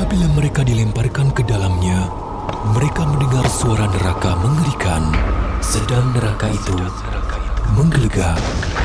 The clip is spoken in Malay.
Apabila mereka dilemparkan ke dalamnya, mereka mendengar suara neraka mengerikan. Sedang neraka itu menggelegak.